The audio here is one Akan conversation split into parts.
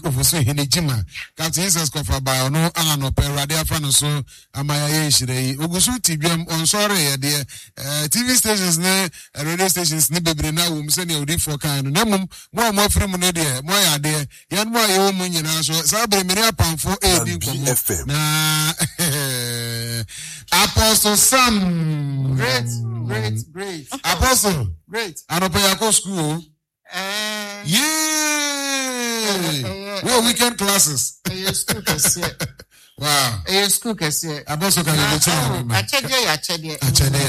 of so Hinijima, Captain Jesus Kofa no Anno Peradia Fanoso, Amaya Shirei, Ugusu Tibium on sorry, dear TV stations, radio stations, Nibebrina, Seni Odi for kind, Namum, more from Monadia, Moya dear, Yan Moya Munyan, so Sabre Miria Pam for FM. Apostle Sam, great. Apostle, great. Anopayako school. Well, weekend classes. Wow. School kese. Apostle can you tell me? Achede.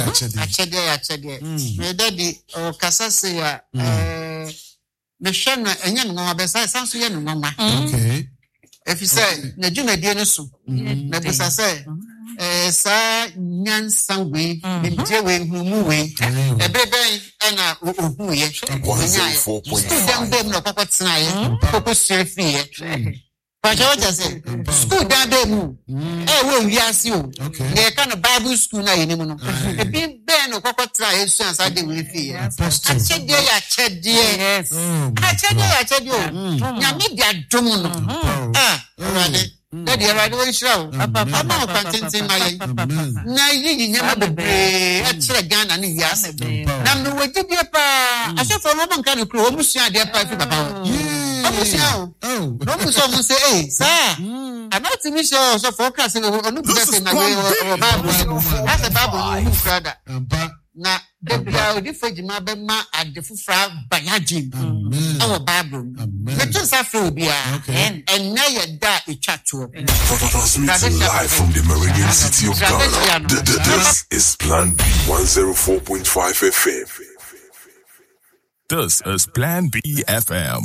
Me daddy o kasase ya me hwena enye no abesa sanso ye no mama. Okay. If you say na dwumadie no so. Na bisa say sa nyansan we bimje we humu we ebeben na ohu ye 104.5 dem no kokotena ye kokosere fi ye paja what say school dan be mu we wiase o ye kind of Bible school na ye ni mu no e bi ben no kokotena ye so ansa de we fi ye achede yes achede o nya media dum no already Daddy, I don't show. Papa, no contenting my na you never be at Ghana and yes. Now, no way to be a pa. I said for a woman kind of crew, almost share their pipe about. Oh, someone say, hey, sir, I'm not to be sure so forecasting or look in my way or Bible. That's a Bible, brother. Na the crowd different mabema at the fufra bayajin our Bible let us afrobia and now you da a chat to transmitting live from the Meridian City of Ghana. This is Plan B 104.5 FM. This is Plan B FM